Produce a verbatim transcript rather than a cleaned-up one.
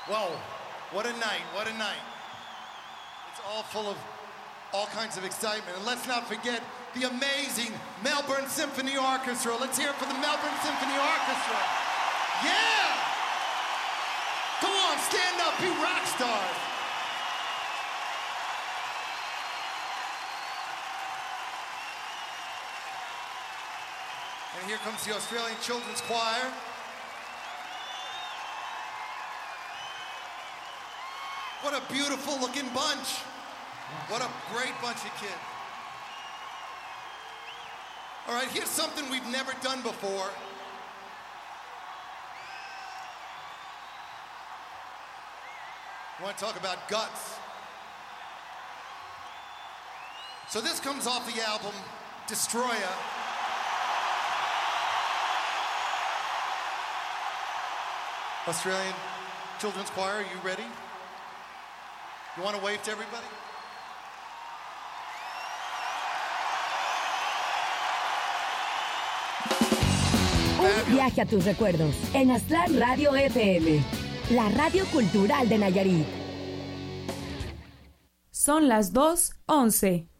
Whoa, what a night, what a night. It's all full of all kinds of excitement. And let's not forget the amazing Melbourne Symphony Orchestra. Let's hear it for the Melbourne Symphony Orchestra. Yeah! Come on, stand up, be rock stars. And here comes the Australian Children's Choir. What a beautiful looking bunch. What a great bunch of kids. All right, here's something we've never done before. I want to talk about guts. So this comes off the album Destroyer. Australian Children's Choir, are you ready? You want to wave to everybody? Un viaje a tus recuerdos en Aztlán Radio F M, la radio cultural de Nayarit. Son las dos once.